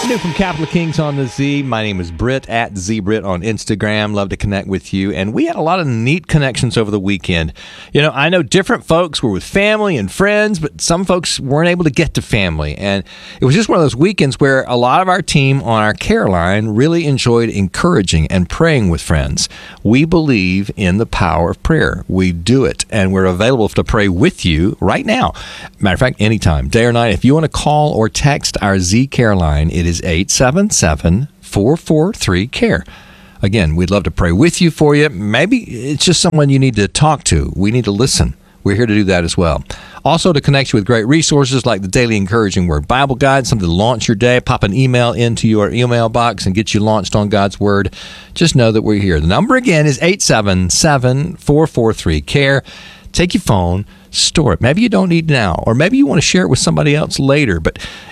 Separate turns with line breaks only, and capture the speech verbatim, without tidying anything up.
afternoon from Capital Kings on the Z. My name is Britt, at ZBritt on Instagram. Love to connect with you. And we had a lot of neat connections over the weekend. You know, I know different folks were with family and friends, but some folks weren't able to get to family. And it was just one of those weekends where a lot of our team on our care line really enjoyed encouraging and praying with friends. We believe in the power of prayer. We do it, and we're available to pray with you right now. Matter of fact, anytime, day or night. If you want to call or text our Z Care line, it is eight seven seven, four four three, C A R E. Again, we'd love to pray with you, for you. Maybe it's just someone you need to talk to. We need to listen. We're here to do that as well. Also, to connect you with great resources like the Daily Encouraging Word Bible Guide, something to launch your day. Pop an email into your email box and get you launched on God's Word. Just know that we're here. The number again is eight seven seven, four four three, C A R E. Take your phone, store it. Maybe you don't need it now, or maybe you want to share it with somebody else later, but